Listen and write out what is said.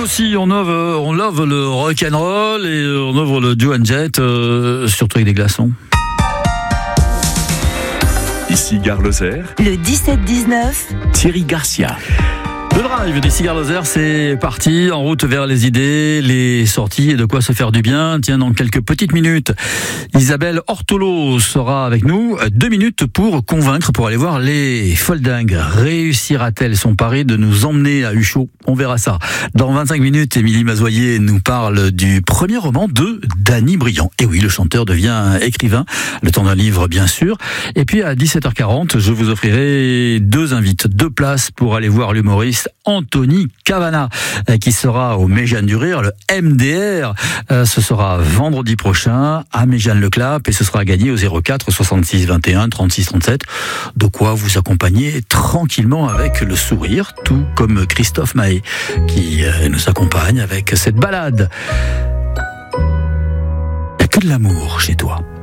aussi, on love le rock'n'roll et on ouvre le Joan Jett, surtout avec des glaçons. Ici Gare Lozère. Le 17-19. Thierry Garcia. Le drive des Cigares Lozère, c'est parti, en route vers les idées, les sorties et de quoi se faire du bien. Tiens, dans quelques petites minutes, Isabelle Ortolo sera avec nous. 2 minutes pour convaincre, pour aller voir les Foldingues. Réussira-t-elle son pari de nous emmener à Huchot? On verra ça. Dans 25 minutes, Émilie Mazoyer nous parle du premier roman de Danny Briand. Et oui, le chanteur devient écrivain, le temps d'un livre bien sûr. Et puis à 17h40, je vous offrirai 2 invites, 2 places pour aller voir l'humoriste Anthony Cavana, qui sera au Méjeanne du Rire, le MDR. Ce sera vendredi prochain à Méjeanne-le-Clap et ce sera gagné au 04 66 21 36 37. De quoi vous accompagner tranquillement avec le sourire, tout comme Christophe Mahé qui nous accompagne avec cette balade. Il n'y a que de l'amour chez toi.